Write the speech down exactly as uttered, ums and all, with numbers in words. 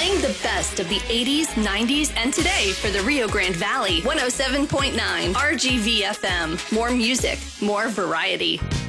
Playing the best of the eighties, nineties, and today for the Rio Grande Valley. one oh seven point nine R G V F M. More music, more variety.